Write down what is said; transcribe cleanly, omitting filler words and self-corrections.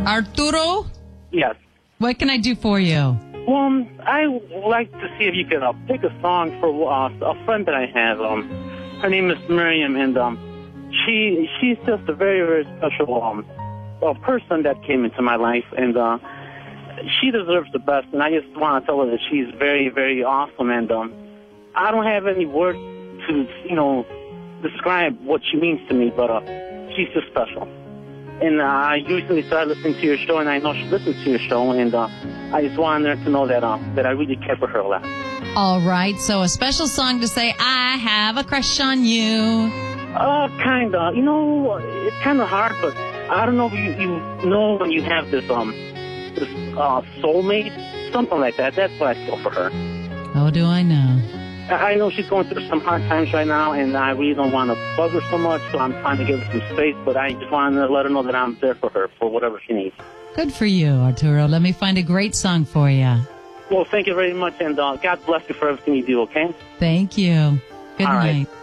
Arturo, Yes. what can I do for you? Well, I would like to see if you could pick a song for a friend that I have. Her name is Miriam, and she's just a very, very special person that came into my life, and she deserves the best. And I just want to tell her that she's very, very awesome, and I don't have any words to, describe what she means to me, but she's just special. And I recently started listening to your show, and I know she listens to your show, and I just wanted her to know that I really care for her a lot. All right, so a special song to say, I have a crush on you. Kind of. It's kind of hard, but I don't know if you know when you have this soulmate, something like that. That's what I feel for her. Oh, do I know? I know she's going through some hard times right now, and I really don't want to bug her so much, so I'm trying to give her some space, but I just wanted to let her know that I'm there for her, for whatever she needs. Good for you, Arturo. Let me find a great song for you. Well, thank you very much, and God bless you for everything you do, okay? Thank you. Good All night. right.